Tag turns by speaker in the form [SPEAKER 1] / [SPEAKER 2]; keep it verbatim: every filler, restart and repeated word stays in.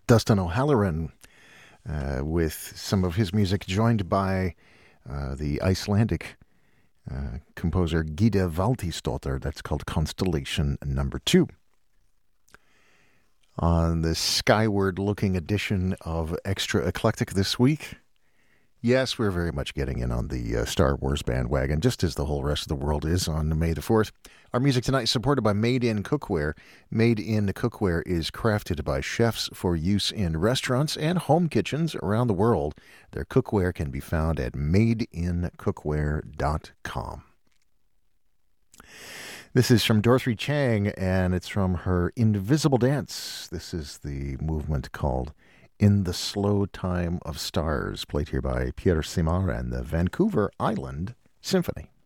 [SPEAKER 1] Dustin O'Halloran uh, with some of his music, joined by uh, the Icelandic uh, composer Gida Valtýsdóttir. That's called Constellation Number Two. On the skyward-looking edition of Extra Eclectic this week, yes, we're very much getting in on the uh, Star Wars bandwagon, just as the whole rest of the world is on May the fourth. Our music tonight is supported by Made in Cookware. Made in Cookware is crafted by chefs for use in restaurants and home kitchens around the world. Their cookware can be found at made in cookware dot com. This is from Dorothy Chang, and it's from her Invisible Dance. This is the movement called In the Slow Time of Stars, played here by Pierre Simard and the Vancouver Island Symphony.